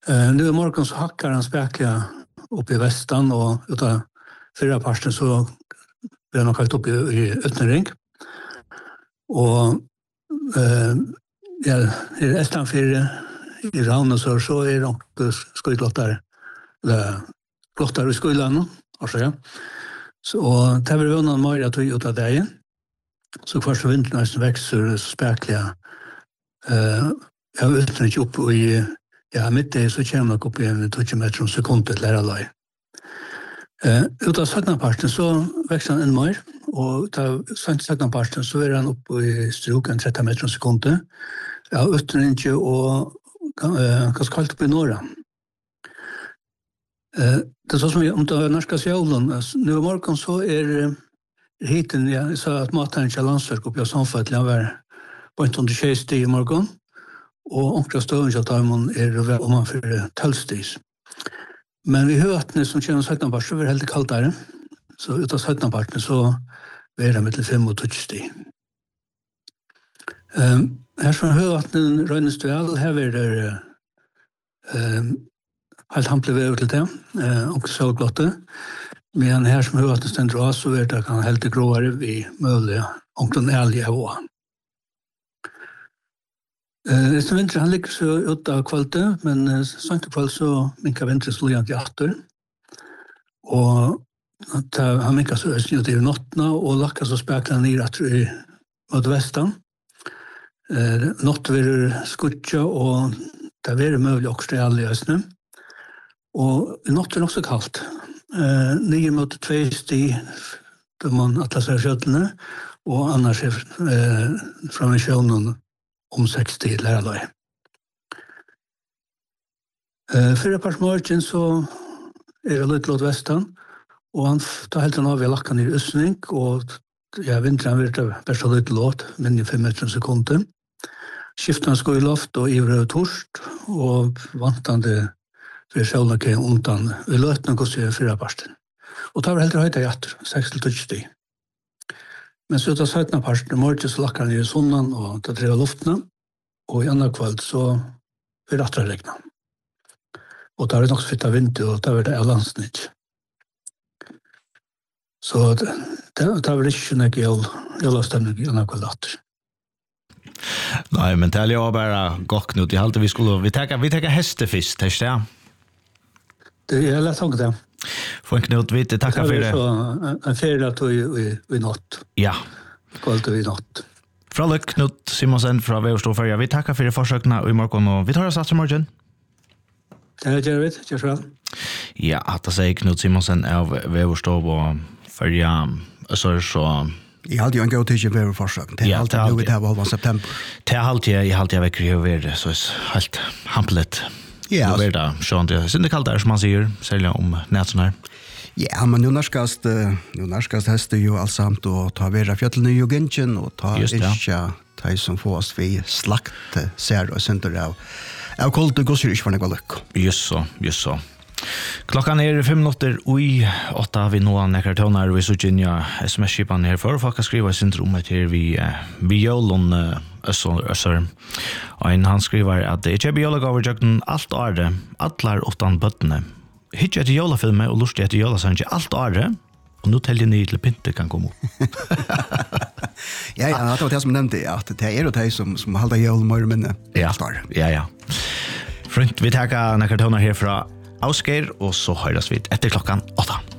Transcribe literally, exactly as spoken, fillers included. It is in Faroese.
Uh, nu i morgon så hackar han spekla upp i västan och utav fyra parten så blir han kallt upp i, i Ötnering. Och uh, ja, i Estland fyra i Raune så, så är det också skojlottar eller klottar i skolan och så. Så det var vunnen mer att vi utav det. Så första vintern som växer så spekla uh, jag har Ötnering upp i ja, mitt i så kommer jag upp i en tjugo meter om sekunder till lärarlag. Uh, utav sötnaparten så växer han en mer och utav sötnaparten så är han uppe i stroken trettio meter om sekunder. Jag har Ötnering och uh, ganska kallt upp i norra. Uh, det är så som om det var norska sjövlen. Nu i morgon så är hiten, jag sa att maten inte är landsverk uppe i samfunnet. Jag var på en hundra tjugo i morgon. Og omkring støven til Taimon er om man for tølstis. Men vi høtene som kjenner syttenparten så er det helt kaldere. Så ut av syttenparten så er det mellom fem og tjugo sti. Um, her som høtene røynes vel, her er det um, helt hampelig ved til det, uh, og så glotte. Men her som høtene stender av, så er det kan helt gråere vi mulig omkring ærlige av. Eh, så vinter han ligger så ut av kvalitet, men uh, sånt kväll så minkar vinter så ligger han till Och att uh, han minkar så östning till nottna och lackar så speklar han ner att i mot västan. Eh, nott vill skutcha och det är möjligt också i alla östning. Och nott är också kallt. Eh, nio mot två sti då man atlasar skötlarna och annars är eh, från missionen om sextio lärarlag. Uh, Fyra pars morgen så är det lite åt västan och han tar helt en av i lackan i östning och ja, vintern blir det bästa lite låt, men i fem meter sekunder. Skiftarna ska i loft och ivra torst och vantande för självlaken undan i lötna går sig fyra parsten. Och tar helt höjda jätter, sex till tjugo sti. Men så tar sötna parten i morgen så lackar han i sonnen och tar tre av luftna. Och i andra kväll så är det att räkna. Och där är det också fitta vinter och där är det landsnitt. Så det, det, det var inte någon jävla stämning i andra kväll att. Nej, men det är ju bara gott nu. Jag vi skulle vi tar vi tar hästefist, det är det. Det är lätt att det. Får en knut vite tacka för det. En ferie att vi vi vi natt. Ja. Kvällt vi natt. Fra Knut Simonsen fra Veverstofferja. Vi tackar för det försökna i morgon och vi tar oss att i morgon. Det är det, vet jag själv. Ja, att säga Knut Simonsen av Veverstofferja så så Jag hade ju en god tid i Veverforsök. Det är alltid nu i det här halva september. Det är alltid jag alltid jag veckor över så är helt hamplet. Ja, det är det. Så det är kallt där som man säger, sälja om nätsen här. Ja, men nu närskast nu närskast hästar ju allsamt och ta vera fjällen i Jugingen och ta ischa ta som får oss vi slakt ser och center av av kolt och gossur inte för några luck. Just så, just så. Klockan är fem minuter oj åtta vi nå näkar tonar vi så gynja sms-skipan här för folk att skriva sin rum till vi vi jolon össor össor och en han skriver att det är biologi över jukten allt är det allar åttan bötne hittar ett jolafilm och lustigt att jola sånt allt är det och nu täljer ni till pinte kan komma. Ja, ja, det var det som nämnde att det är det som som håller jol mer men ja, ja, ja. Front vi tackar näkar tonar här från Ausgeir, og så høres vi etter klokkan åtta.